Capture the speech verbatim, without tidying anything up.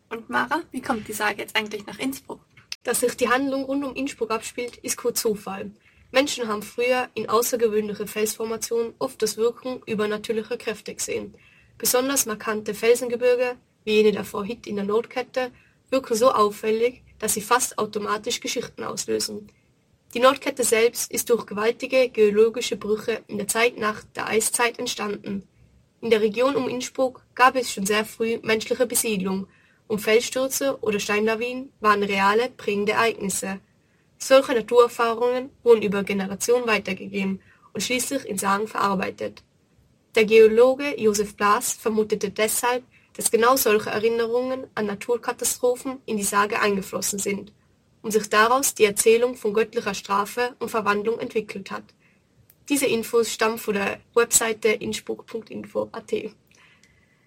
Und Mara, wie kommt die Sage jetzt eigentlich nach Innsbruck? Dass sich die Handlung rund um Innsbruck abspielt, ist kein Zufall. Menschen haben früher in außergewöhnlichen Felsformationen oft das Wirken übernatürlicher Kräfte gesehen. Besonders markante Felsengebirge, wie jene der Frau Hitt in der Nordkette, wirken so auffällig, dass sie fast automatisch Geschichten auslösen. Die Nordkette selbst ist durch gewaltige geologische Brüche in der Zeit nach der Eiszeit entstanden. In der Region um Innsbruck gab es schon sehr früh menschliche Besiedlung, und Felsstürze oder Steinlawinen waren reale, prägende Ereignisse. Solche Naturerfahrungen wurden über Generationen weitergegeben und schließlich in Sagen verarbeitet. Der Geologe Josef Blas vermutete deshalb, dass genau solche Erinnerungen an Naturkatastrophen in die Sage eingeflossen sind und sich daraus die Erzählung von göttlicher Strafe und Verwandlung entwickelt hat. Diese Infos stammen von der Webseite innsbruck punkt info punkt at.